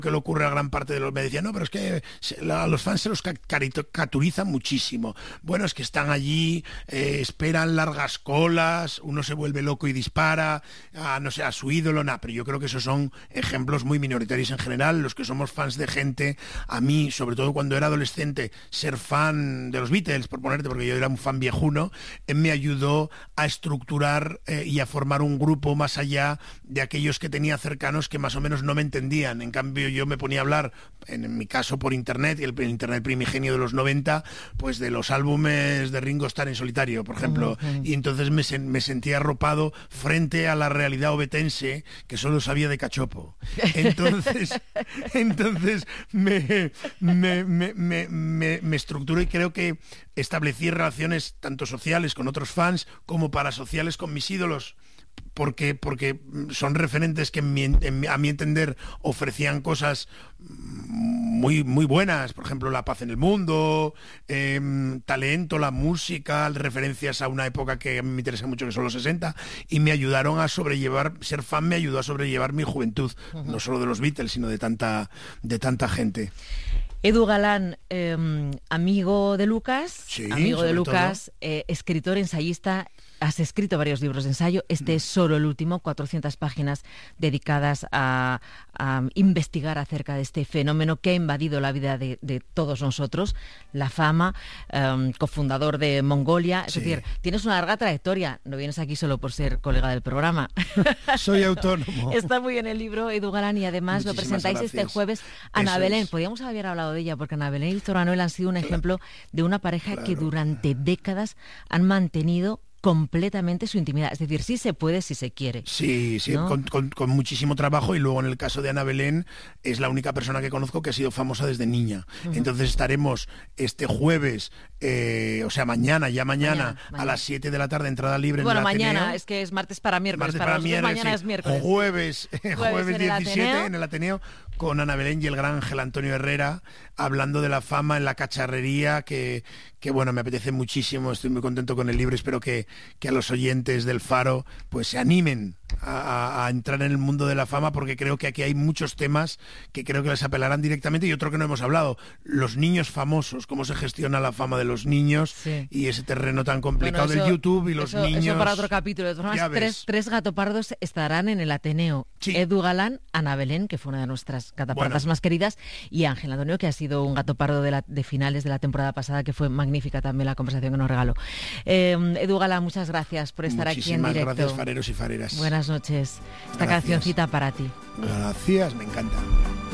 que le ocurre a gran parte de los... Me decían, no, pero es que a los fans se los caricaturizan muchísimo. Bueno, es que están allí, esperan largas colas, uno se vuelve loco y dispara no sé, a su ídolo, pero yo creo que esos son ejemplos muy minoritarios en general. Los que somos fans de gente, a mí, sobre todo cuando era adolescente, ser fan de los Beatles, por ponerte, porque yo era un fan viejuno, me ayudó a estructurar y a formar un grupo más allá de aquellos que tenía cercanos que más o menos no me entendían. En cambio, yo me ponía a hablar, en mi caso por internet, y el internet primigenio de los 90, pues de los álbumes de Ringo Starr en solitario, por ejemplo, y entonces me sentía arropado frente a la realidad obetense que solo sabía de cachopo. Entonces me estructuré, y creo que establecí relaciones tanto sociales con otros fans como parasociales con mis ídolos, porque son referentes que a mi entender ofrecían cosas muy, muy buenas, por ejemplo la paz en el mundo, talento, la música, referencias a una época que a mí me interesa mucho, que son los 60, y me ayudaron a sobrellevar, ser fan me ayudó a sobrellevar mi juventud, no solo de los Beatles, sino de tanta gente. Edu Galán, amigo de Lucas, sí, escritor, ensayista. Has escrito varios libros de ensayo. Este es solo el último, 400 páginas dedicadas a investigar acerca de este fenómeno que ha invadido la vida de todos nosotros, la fama, cofundador de Mongolia. Es decir, tienes una larga trayectoria. No vienes aquí solo por ser colega del programa. Soy autónomo. Está muy bien el libro, Edu Galán, y además lo presentáis este jueves. Ana Belén, podríamos haber hablado de ella, porque Ana Belén y Víctor Manuel han sido un ejemplo de una pareja que durante décadas han mantenido completamente su intimidad. Es decir, sí se puede si se quiere. Sí, ¿no? con muchísimo trabajo, y luego en el caso de Ana Belén es la única persona que conozco que ha sido famosa desde niña. Entonces estaremos este jueves, mañana a las 7 de la tarde, entrada libre en el Ateneo. Bueno, mañana, es que es martes para miércoles. Mañana es miércoles. Jueves 17 en el Ateneo, con Ana Belén y el gran Ángel Antonio Herrera, hablando de la fama en la cacharrería, que bueno, me apetece muchísimo. Estoy muy contento con el libro. Espero que a los oyentes del Faro pues se animen a entrar en el mundo de la fama, porque creo que aquí hay muchos temas que creo que les apelarán directamente, y otro que no hemos hablado, los niños famosos, cómo se gestiona la fama de los niños, y ese terreno tan complicado del YouTube y los niños. Eso para otro capítulo. De todas formas, tres gatopardos estarán en el Ateneo. Edu Galán, Ana Belén, que fue una de nuestras gatopardas más queridas, y Ángel Antonio, que ha sido un gatopardo de finales de la temporada pasada, que fue magnífica también la conversación que nos regaló. Edu Galán, muchas gracias por estar aquí en directo. Muchísimas gracias, fareros y fareras. Buenas noches. Esta cancioncita para ti. Gracias, me encanta.